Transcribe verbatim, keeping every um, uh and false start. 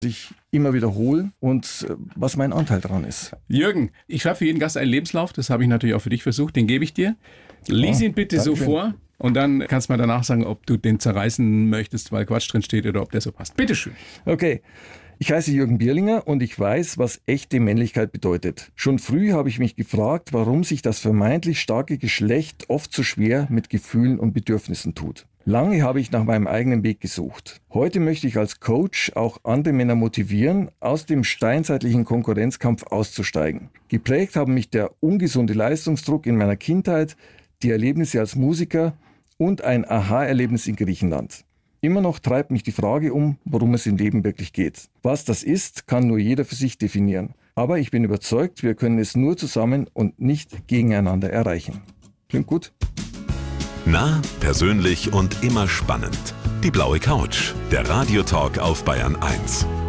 ich immer wiederhole und was mein Anteil daran ist. Jürgen, ich schreibe für jeden Gast einen Lebenslauf, das habe ich natürlich auch für dich versucht, den gebe ich dir. Lies ihn bitte so vor und dann kannst du mal danach sagen, ob du den zerreißen möchtest, weil Quatsch drin steht oder ob der so passt. Bitteschön. Okay. Ich heiße Jürgen Bierlinger und ich weiß, was echte Männlichkeit bedeutet. Schon früh habe ich mich gefragt, warum sich das vermeintlich starke Geschlecht oft so schwer mit Gefühlen und Bedürfnissen tut. Lange habe ich nach meinem eigenen Weg gesucht. Heute möchte ich als Coach auch andere Männer motivieren, aus dem steinzeitlichen Konkurrenzkampf auszusteigen. Geprägt haben mich der ungesunde Leistungsdruck in meiner Kindheit, die Erlebnisse als Musiker und ein Aha-Erlebnis in Griechenland. Immer noch treibt mich die Frage um, worum es im Leben wirklich geht. Was das ist, kann nur jeder für sich definieren. Aber ich bin überzeugt, wir können es nur zusammen und nicht gegeneinander erreichen. Klingt gut? Nah, persönlich und immer spannend. Die blaue Couch, der Radiotalk auf Bayern eins.